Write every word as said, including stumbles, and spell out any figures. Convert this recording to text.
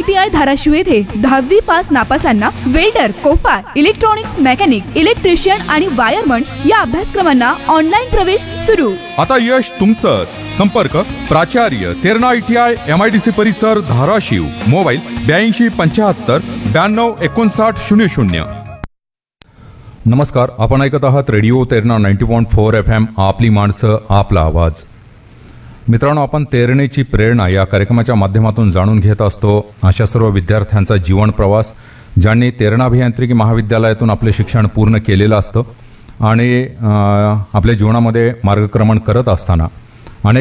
आता यश तुमचंच. संपर्क प्राचार्य Terna I T I M I D C परिसर धाराशिव. मोबाईल ब्याऐंशी पंच्याहत्तर ब्याण्णव एकोणसाठ शून्य शून्य. नमस्कार, आपण ऐकत आहात radio Terna ninety point four F M. आपली माणसं, आपला आवाज. मित्रांनो, आपण तेरणेची प्रेरणा या कार्यक्रमाच्या माध्यमातून जाणून घेत असतो अशा सर्व विद्यार्थ्यांचा जीवन प्रवास ज्यांनी तेरणा अभियांत्रिकी महाविद्यालयातून आपले शिक्षण पूर्ण केलेलं असतं आणि आपल्या जीवनामध्ये मार्गक्रमण करत असताना